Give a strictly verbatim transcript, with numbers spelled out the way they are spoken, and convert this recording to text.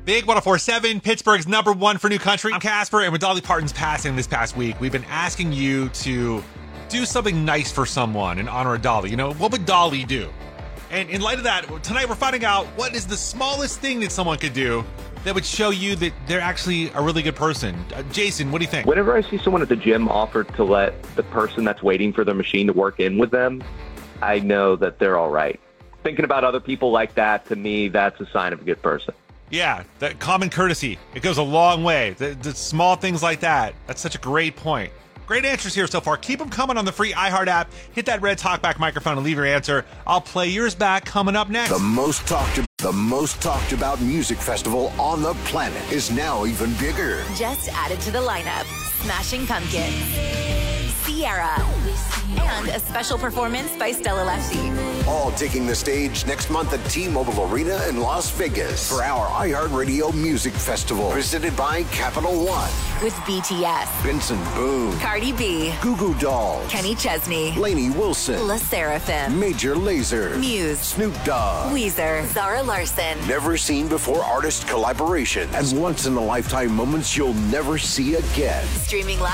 Big one oh four point seven, Pittsburgh's number one for new country. I'm Casper, and with Dolly Parton's passing this past week, we've been asking you to do something nice for someone in honor of Dolly. You know, what would Dolly do? And in light of that, tonight we're finding out what is the smallest thing that someone could do that would show you that they're actually a really good person. Uh, Jason, what do you think? Whenever I see someone at the gym offer to let the person that's waiting for their machine to work in with them, I know that they're all right. Thinking about other people like that, to me, that's a sign of a good person. Yeah, that common courtesy. It goes a long way. The, the small things like that. That's such a great point. Great answers here so far. Keep them coming on the free iHeart app. Hit that red talkback microphone and leave your answer. I'll play yours back coming up next. The most talked the most talked about music festival on the planet is now even bigger. Just added to the lineup, Smashing Pumpkins, Sierra, and a special performance by Stella Lefty. All taking the stage next month at T-Mobile Arena in Las Vegas for our iHeartRadio Music Festival, presented by Capital One. With B T S, Benson Boone, Cardi B, Goo Goo Dolls, Kenny Chesney, Lainey Wilson, La Seraphim, Major Lazer, Muse, Snoop Dogg, Weezer, Zara Larson. Never seen before artist collaborations and once in a lifetime moments you'll never see again. Streaming live